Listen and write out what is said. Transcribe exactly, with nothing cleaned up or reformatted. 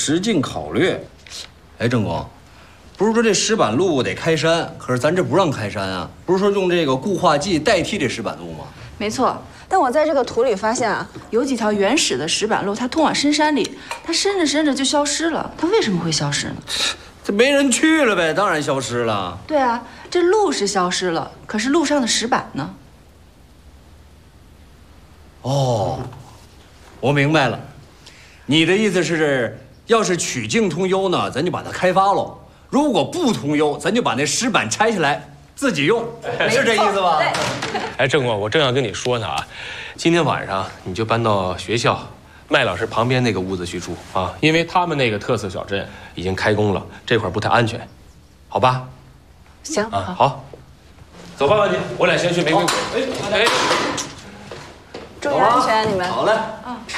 实境考虑。哎，郑工，不是说这石板路得开山，可是咱这不让开山啊，不是说用这个固化剂代替这石板路吗？ 没错，但我在这个图里发现啊，有几条原始的石板路，它通往深山里，它伸着伸着就消失了。它为什么会消失呢？ 这没人去了呗，当然消失了。 对啊，这路是消失了，可是路上的石板呢？ 哦，我明白了，你的意思是，要是曲径通幽呢，咱就把它开发喽；如果不通幽，咱就把那石板拆下来自己用，是这意思吧？ 对。 哎，郑工，我正要跟你说呢啊，今天晚上你就搬到学校麦老师旁边那个屋子去住啊，因为他们那个特色小镇已经开工了，这块不太安全，好吧？ 行啊，好，走吧，王姐，我俩先去玫瑰谷。哎哎， 注意安全，你们。 好嘞。 啊。